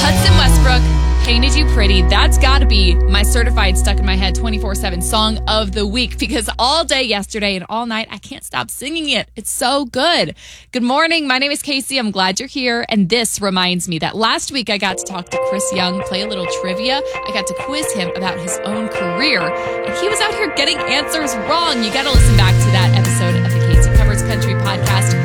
Hudson Westbrook, Painted You Pretty. That's got to be my certified stuck in my head 24/7 song of the week, because all day yesterday and all night I can't stop singing it. It's so good. Good morning. My name is Casey. I'm glad you're here. And this reminds me that last week I got to talk to Chris Young, play a little trivia. I got to quiz him about his own career, and he was out here getting answers wrong. You got to listen back to that episode of the Casey Covers Country podcast.